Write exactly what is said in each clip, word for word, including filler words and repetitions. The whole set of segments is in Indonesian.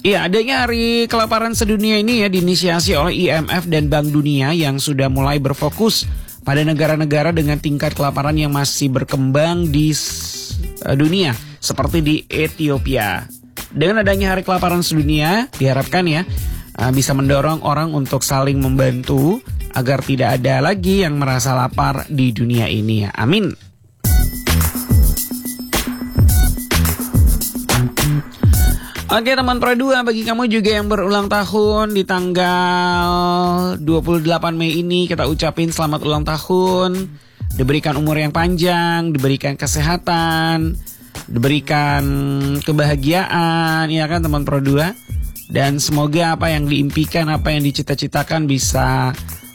Ya, adanya Hari Kelaparan Sedunia ini ya diinisiasi oleh I M F dan Bank Dunia yang sudah mulai berfokus pada negara-negara dengan tingkat kelaparan yang masih berkembang di uh, dunia, seperti di Ethiopia. Dengan adanya Hari Kelaparan Sedunia, diharapkan ya uh, bisa mendorong orang untuk saling membantu agar tidak ada lagi yang merasa lapar di dunia ini ya. Amin. Oke teman Pro dua, bagi kamu juga yang berulang tahun di tanggal dua puluh delapan Mei ini, kita ucapin selamat ulang tahun. Diberikan umur yang panjang, diberikan kesehatan, diberikan kebahagiaan, ya kan teman Pro dua. Dan semoga apa yang diimpikan, apa yang dicita-citakan bisa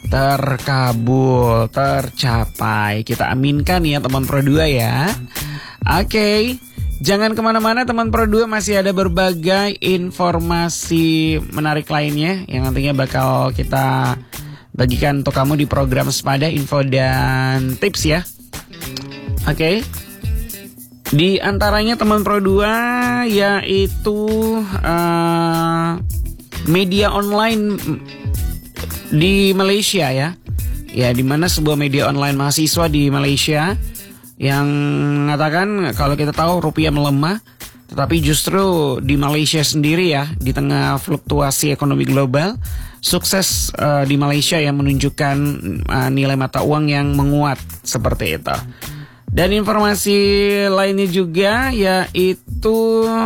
terkabul, tercapai. Kita aminkan ya teman Pro dua ya. Oke, jangan kemana-mana teman Pro dua, masih ada berbagai informasi menarik lainnya yang nantinya bakal kita bagikan untuk kamu di program Sepada Info dan Tips ya. Oke, di antaranya teman Pro dua yaitu uh, media online di Malaysia ya. Ya, di mana sebuah media online mahasiswa di Malaysia yang mengatakan kalau kita tahu rupiah melemah, tetapi justru di Malaysia sendiri ya, di tengah fluktuasi ekonomi global, sukses uh, di Malaysia yang menunjukkan uh, nilai mata uang yang menguat seperti itu. Dan informasi lainnya juga yaitu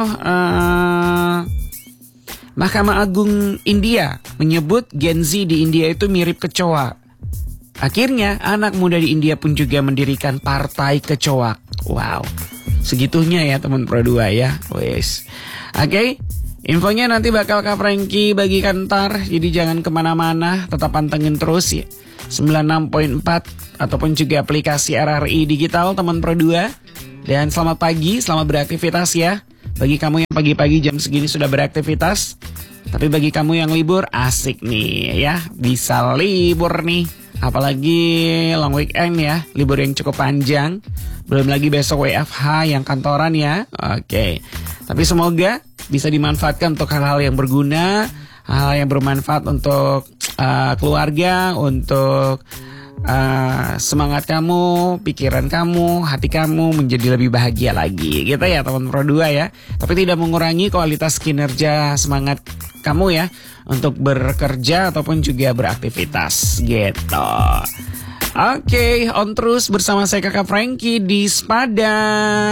uh, Mahkamah Agung India menyebut Gen Z di India itu mirip kecoa. Akhirnya anak muda di India pun juga mendirikan partai kecoak. Wow, segitunya ya teman Pro dua ya. Wes. Oke, okay. Infonya nanti bakal Kak Franky bagikan ntar. Jadi jangan kemana-mana, tetap pantengin terus ya sembilan puluh enam koma empat ataupun juga aplikasi R R I Digital teman Pro dua. Dan selamat pagi, selamat beraktivitas ya. Bagi kamu yang pagi-pagi jam segini sudah beraktivitas, tapi bagi kamu yang libur, asik nih ya, bisa libur nih. Apalagi long weekend ya, libur yang cukup panjang. Belum lagi besok W F H yang kantoran ya. Oke, tapi semoga bisa dimanfaatkan untuk hal-hal yang berguna, hal-hal yang bermanfaat untuk uh, keluarga, untuk uh, semangat kamu, pikiran kamu, hati kamu menjadi lebih bahagia lagi gitu ya teman Pro dua ya. Tapi tidak mengurangi kualitas kinerja semangat kamu ya untuk bekerja ataupun juga beraktivitas gitu. Oke, on terus bersama saya Kakak Franky di Sepada.